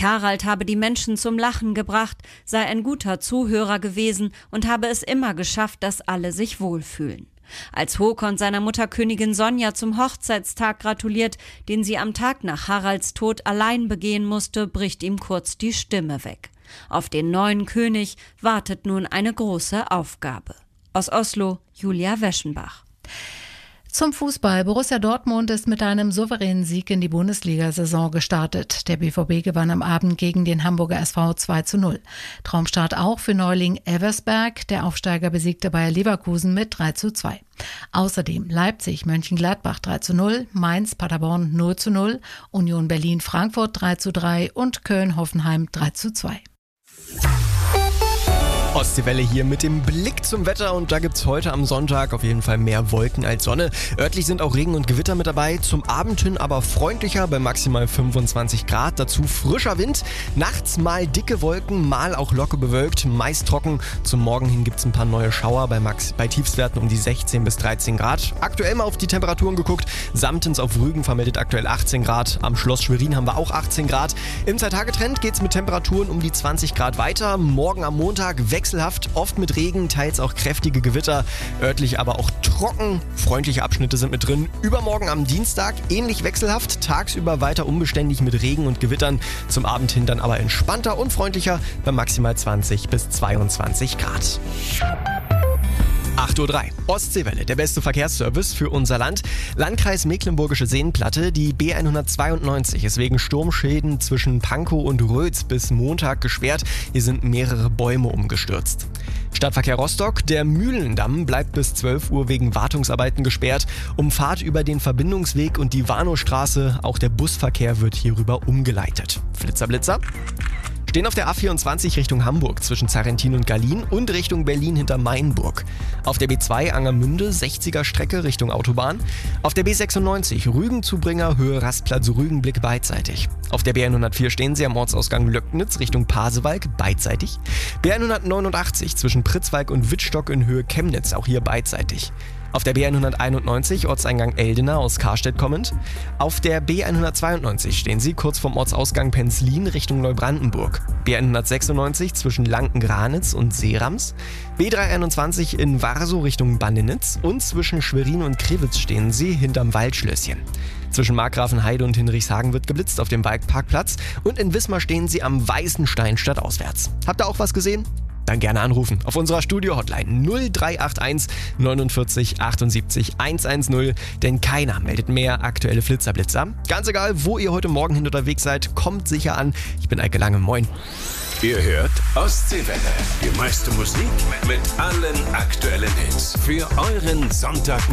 König Harald habe die Menschen zum Lachen gebracht, sei ein guter Zuhörer gewesen und habe es immer geschafft, dass alle sich wohlfühlen. Als Håkon seiner Mutter Königin Sonja zum Hochzeitstag gratuliert, den sie am Tag nach Haralds Tod allein begehen musste, bricht ihm kurz die Stimme weg. Auf den neuen König wartet nun eine große Aufgabe. Aus Oslo, Julia Weschenbach. Zum Fußball. Borussia Dortmund ist mit einem souveränen Sieg in die Bundesliga-Saison gestartet. Der BVB gewann am Abend gegen den Hamburger SV 2:0. Traumstart auch für Neuling Eversberg. Der Aufsteiger besiegte Bayer Leverkusen mit 3:2. Außerdem Leipzig Mönchengladbach 3:0, Mainz Paderborn 0:0, Union Berlin Frankfurt 3:3 und Köln Hoffenheim 3:2. Ostseewelle hier mit dem Blick zum Wetter und da gibt's heute am Sonntag auf jeden Fall mehr Wolken als Sonne. Örtlich sind auch Regen und Gewitter mit dabei, zum Abend hin aber freundlicher bei maximal 25 Grad. Dazu frischer Wind, nachts mal dicke Wolken, mal auch locker bewölkt, meist trocken. Zum Morgen hin gibt's ein paar neue Schauer bei Tiefstwerten um die 16 bis 13 Grad. Aktuell mal auf die Temperaturen geguckt, Samtens auf Rügen vermeldet aktuell 18 Grad, am Schloss Schwerin haben wir auch 18 Grad. Im 2-Tage-Trend geht's mit Temperaturen um die 20 Grad weiter. Morgen am Montag wechselhaft, oft mit Regen, teils auch kräftige Gewitter, örtlich aber auch trocken. Freundliche Abschnitte sind mit drin. Übermorgen am Dienstag ähnlich wechselhaft, tagsüber weiter unbeständig mit Regen und Gewittern. Zum Abend hin dann aber entspannter und freundlicher bei maximal 20 bis 22 Grad. 8:03 Uhr. Ostseewelle, der beste Verkehrsservice für unser Land. Landkreis Mecklenburgische Seenplatte, die B192 ist wegen Sturmschäden zwischen Pankow und Rötz bis Montag gesperrt. Hier sind mehrere Bäume umgestürzt. Stadtverkehr Rostock, der Mühlendamm bleibt bis 12 Uhr wegen Wartungsarbeiten gesperrt. Umfahrt über den Verbindungsweg und die Warnowstraße, auch der Busverkehr wird hierüber umgeleitet. Flitzer. Stehen auf der A24 Richtung Hamburg zwischen Zarrentin und Gallien und Richtung Berlin hinter Mainburg. Auf der B2 Angermünde 60er Strecke Richtung Autobahn. Auf der B96 Rügen-Zubringer Höhe Rastplatz Rügenblick beidseitig. Auf der B104 stehen sie am Ortsausgang Löcknitz Richtung Pasewalk beidseitig. B189 zwischen Pritzwalk und Wittstock in Höhe Chemnitz, auch hier beidseitig. Auf der B191 Ortseingang Eldena aus Karstedt kommend. Auf der B192 stehen sie kurz vorm Ortsausgang Penzlin Richtung Neubrandenburg. B196 zwischen Lanken-Granitz und Seerams. B321 in Warsow Richtung Bandenitz und zwischen Schwerin und Krewitz stehen sie hinterm Waldschlösschen. Zwischen Markgrafenheide und Hinrichshagen wird geblitzt auf dem Waldparkplatz und in Wismar stehen sie am Weißenstein stadtauswärts. Habt ihr auch was gesehen? Dann gerne anrufen auf unserer Studio-Hotline 0381 49 78 110, denn keiner meldet mehr aktuelle Flitzerblitzer. Ganz egal, wo ihr heute Morgen hin unterwegs seid, kommt sicher an. Ich bin Eike Lange, moin. Ihr hört Ostseewelle, die meiste Musik mit allen aktuellen Hits für euren Sonntag.